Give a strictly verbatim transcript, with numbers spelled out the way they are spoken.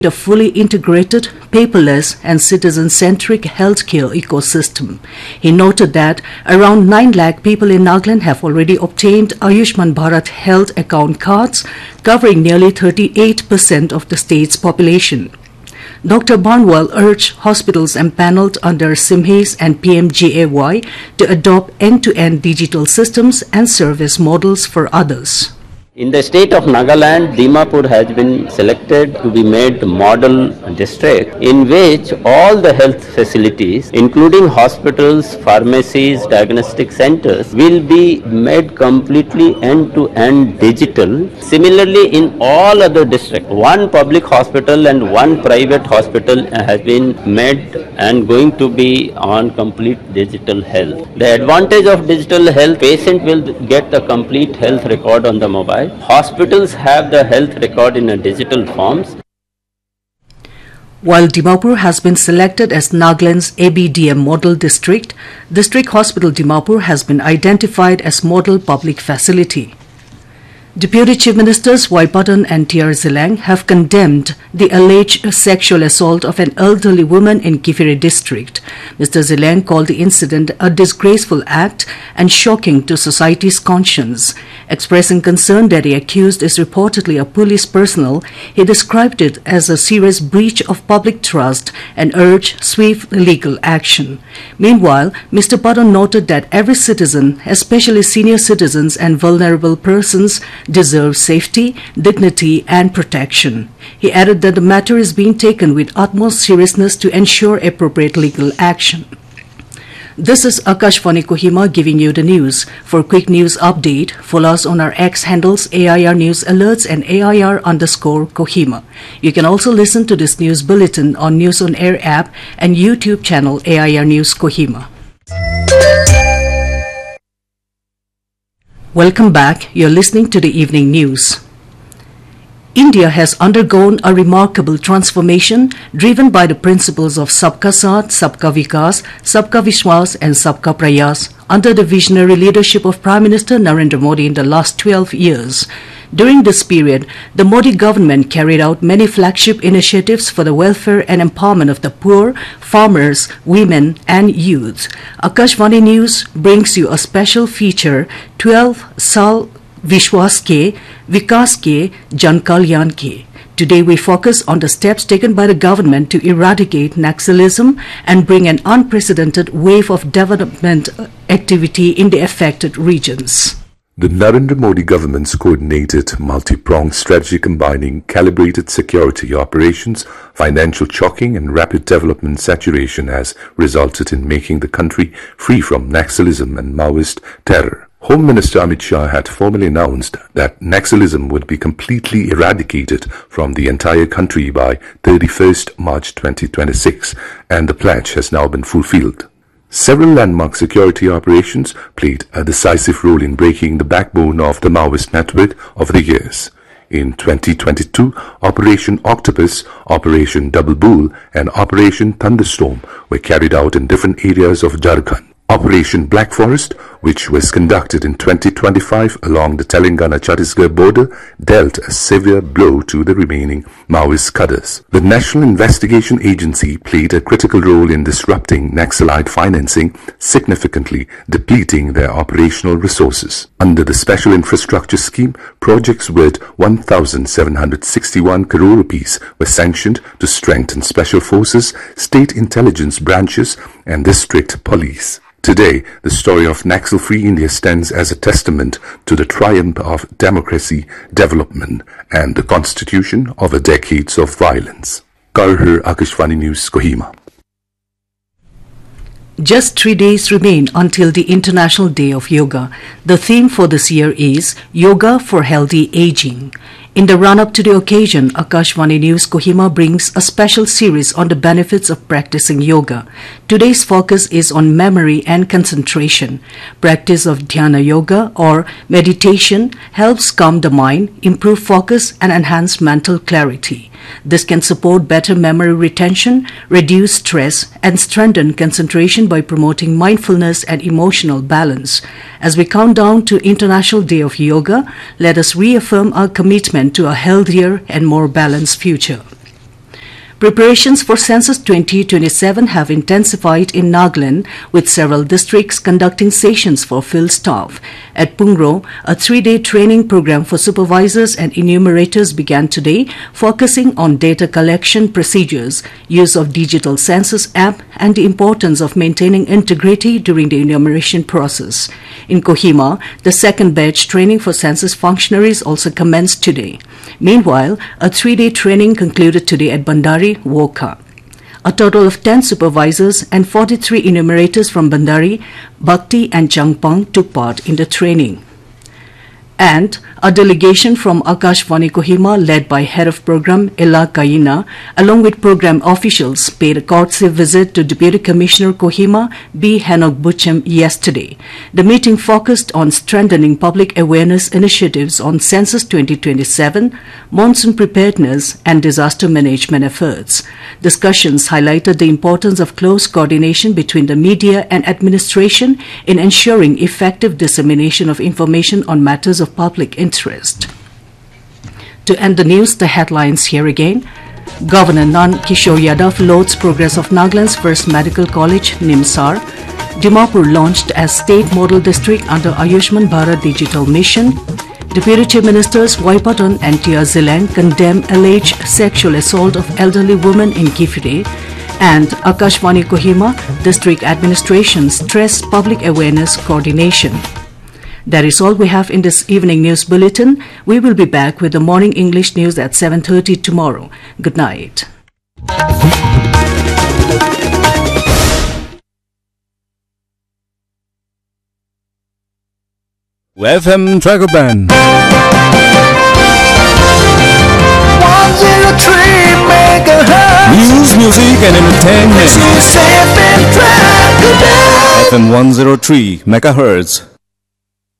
a fully integrated, paperless and citizen-centric healthcare ecosystem. He noted that around nine lakh people in Nagaland have already obtained Ayushman Bharat health account cards, covering nearly thirty-eight percent of the state's population. Doctor Barnwell urged hospitals empaneled under SIMHAIS and P M J A Y to adopt end-to-end digital systems and service models for others. In the state of Nagaland, Dimapur has been selected to be made model district in which all the health facilities, including hospitals, pharmacies, diagnostic centers, will be made completely end-to-end digital. Similarly, in all other districts, one public hospital and one private hospital has been made and going to be on complete digital health. The advantage of digital health, patient will get the complete health record on the mobile. Hospitals have the health record in a digital forms. While Dimapur has been selected as Nagaland's A B D M model district, District Hospital Dimapur has been identified as model public facility. Deputy Chief Ministers Y. Paton and T R Zilang have condemned the alleged sexual assault of an elderly woman in Kifire district. Mister Zilang called the incident a disgraceful act and shocking to society's conscience. Expressing concern that the accused is reportedly a police personnel, he described it as a serious breach of public trust and urged swift legal action. Meanwhile, Mister Paton noted that every citizen, especially senior citizens and vulnerable persons, deserve safety, dignity and protection. He added that the matter is being taken with utmost seriousness to ensure appropriate legal action. This is Akashvani Kohima giving you the news. For quick news update, follow us on our X handles A I R News Alerts and A I R underscore Kohima. You can also listen to this news bulletin on News on Air app and YouTube channel A I R News Kohima. Welcome back. You're listening to the evening news. India has undergone a remarkable transformation driven by the principles of Sabka Saath, Sabka Vikas, Sabka Vishwas and Sabka Prayas under the visionary leadership of Prime Minister Narendra Modi in the last twelve years. During this period, the Modi government carried out many flagship initiatives for the welfare and empowerment of the poor, farmers, women and youth. Akashvani News brings you a special feature, twelve Saal Vishwas Ke, Vikas Ke, Jan Kalyan Ke. Today we focus on the steps taken by the government to eradicate Naxalism and bring an unprecedented wave of development activity in the affected regions. The Narendra Modi government's coordinated, multi-pronged strategy combining calibrated security operations, financial chocking and rapid development saturation has resulted in making the country free from Naxalism and Maoist terror. Home Minister Amit Shah had formally announced that Naxalism would be completely eradicated from the entire country by thirty-first March twenty twenty-six, and the pledge has now been fulfilled. Several landmark security operations played a decisive role in breaking the backbone of the Maoist network over the years. In twenty twenty-two, Operation Octopus, Operation Double Bull and Operation Thunderstorm were carried out in different areas of Jharkhand. Operation Black Forest, which was conducted in twenty twenty-five along the Telangana-Chhattisgarh border, dealt a severe blow to the remaining Maoist cadres. The National Investigation Agency played a critical role in disrupting Naxalite financing, significantly depleting their operational resources. Under the Special Infrastructure Scheme, projects worth one thousand seven hundred sixty-one crore rupees were sanctioned to strengthen special forces, state intelligence branches and district police. Today, the story of Naxal-free India stands as a testament to the triumph of democracy, development and the constitution over decades of violence. Karhar, Akashvani News, Kohima. Just three days remain until the International Day of Yoga. The theme for this year is Yoga for Healthy Aging. In the run-up to the occasion, Akashvani News Kohima brings a special series on the benefits of practicing yoga. Today's focus is on memory and concentration. Practice of Dhyana Yoga or meditation helps calm the mind, improve focus and enhance mental clarity. This can support better memory retention, reduce stress and strengthen concentration by promoting mindfulness and emotional balance. As we count down to International Day of Yoga, let us reaffirm our commitment to a healthier and more balanced future. Preparations for Census twenty twenty-seven have intensified in Nagaland, with several districts conducting sessions for field staff. At Pungro, a three-day training program for supervisors and enumerators began today, focusing on data collection procedures, use of digital census app, and the importance of maintaining integrity during the enumeration process. In Kohima, the second batch training for census functionaries also commenced today. Meanwhile, a three-day training concluded today at Bandari, Woka. A total of ten supervisors and forty-three enumerators from Bandari, Bhakti and Changpang took part in the training. And a delegation from Akashvani Kohima, led by Head of Program Ella Kaina, along with program officials, paid a courtesy visit to Deputy Commissioner Kohima B. Henok Buchem yesterday. The meeting focused on strengthening public awareness initiatives on Census twenty twenty-seven, monsoon preparedness and disaster management efforts. Discussions highlighted the importance of close coordination between the media and administration in ensuring effective dissemination of information on matters of public interest. To end the news, the headlines here again. Governor Nand Kishore Yadav lauds progress of Nagaland's first medical college, Nimsar. Dimapur launched as state model district under Ayushman Bharat Digital Mission. Deputy Chief Ministers Waipaton and Tia Zilang condemn alleged sexual assault of elderly women in Kifire. And Akashvani Kohima District Administration stressed public awareness coordination. That is all we have in this evening news bulletin. We will be back with the morning English news at seven thirty tomorrow. Good night. F M Tracker Band. one oh three megahertz. News, music and entertainment. This is F M Tracker Band. F M one oh three megahertz.